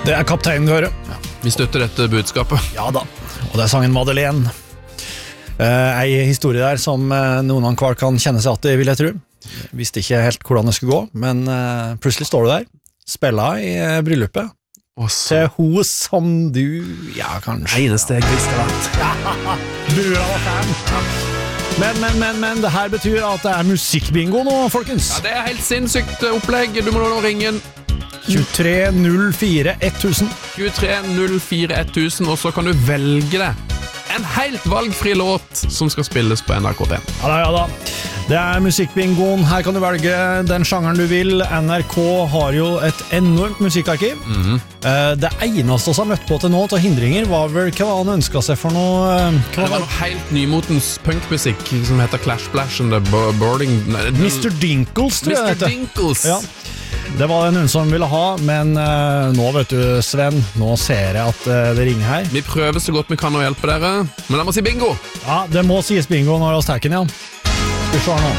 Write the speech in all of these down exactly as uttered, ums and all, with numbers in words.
Det er kapteinen vi hører. Ja, vi støtter dette budskapet. Ja da, og det er sangen Madeleine. Uh, en historie der som uh, noen av hver kan kjenne seg at det vil jeg tro. Visste ikke helt hvordan det skulle gå, men uh, plutselig står du der, spiller i uh, bryllupet. Også. Til hun som du, ja kanskje. Eneste jeg visste vært. Ja, du var fan. Men, men, men, men, det her betyr at det er musikkbingo nå, folkens. Ja, det er helt sinnssykt opplegg. Du må nå ringe tjuetre null fire tusen. tjuetre null fire tusen, og så kan du velge det. En helt valgfri låt som skal spilles på N R K P. Ja da, ja da. Det er musikkbingoen. Her kan du velge den sjangeren du vil. N R K har jo et enormt musikkarkiv. Mm-hmm. Det eneste vi har møtt på til nå til hindringer var vel hva han ønsket seg for noe. Det var noe helt nymotens punkmusikk som heter Clash Splash and the Boarding... mister Dinkles, tror jeg det heter. mister Dinkles. Ja. Det var det noen som ville ha, men uh, nå vet du, Sven, nå ser jeg at uh, det ringer her. Vi prøver så godt vi kan å hjelpe dere, men jeg må si bingo. Ja, det må sies bingo når vi har stekken, ja. Skal vi se nå.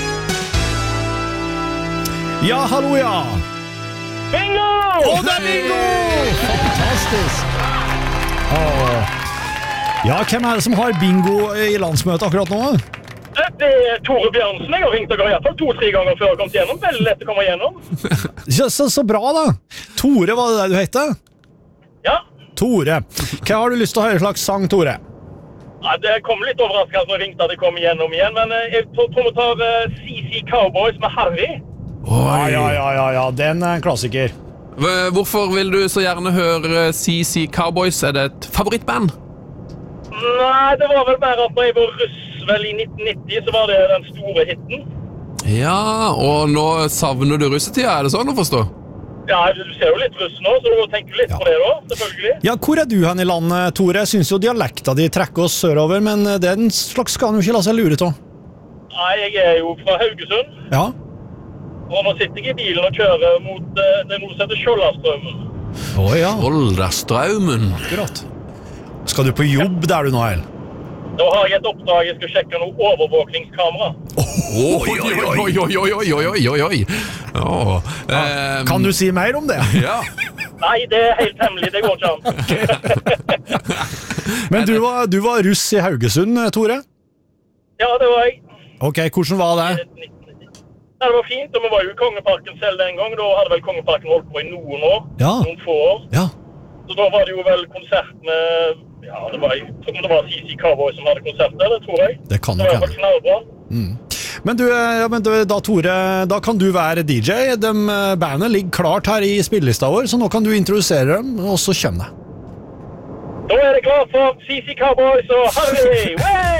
Ja, hallo, ja. Bingo! Å, det er bingo! Fantastisk. Åh. Ja, hvem er det som har bingo i landsmøtet akkurat nå? Det er Tore Bjørnsen. Jeg har ringt dere i hvert fall to-tre ganger før jeg kom gjennom. Veldig lett å komme gjennom. Ja, så, så bra da. Tore, var det der du heter? Ja. Tore. Hva har du lyst til å høre slags sang, Tore? Ja, det kom litt overraskende når jeg ringte at jeg kom igjennom igjen, men jeg tror vi tar uh, C C Cowboys med Harry. Ja, ja, ja, ja, ja, den er en klassiker. Hvorfor vil du så gjerne høre C C Cowboys? Er det et favorittband? Nei, det var vel bare at når jeg var russ vel i nitten nitti, så var det den store hitten. Ja, og nå savner du russetida, er det sånn å forstå? Ja, du ser jo litt russ nå, så du må tenke litt Ja. på det da, selvfølgelig. Ja, hvor er du hen i landet, Tore? Jeg synes jo dialekta de trekker oss sørover, men den slags skal han jo ikke la seg lure til. Nei, jeg er jo fra Haugesund, Ja. og nå sitter jeg i bilen og kjører mot uh, det noe som heter Skjoldastrømmen. Åja, Oldastraumen. akkurat. Skal du på jobb der du nå, El? Da har jeg et oppdrag, jeg skal sjekke noe overvåkningskamera. Oi, oi, oi, oi, oi, oi, oi, oi, oi. Åh, ehm, Kan du si mer om det? Ja. Nei, det er helt hemmelig, det går ikke an. Men du var, du var russ i Haugesund, Tore? Ja, det var jeg. Ok, hvordan var det? Ja, det var fint, og vi var jo i Kongeparken selv den gang. Da hadde vel Kongeparken holdt på i noen år, Ja. noen få år. Ja. Så da var det jo vel konsert med, ja, det var, det var C C Cowboys som hadde konsert der, det tror jeg. Det kan Det nok var hende. knallbra. Men du, ja, men du, da Tore, da kan du være D J. De bandene ligger klart her i spillelista vår, så nå kan du introdusere dem, og så kommer det. Da er det klart for C C Cowboys og Harry! Way!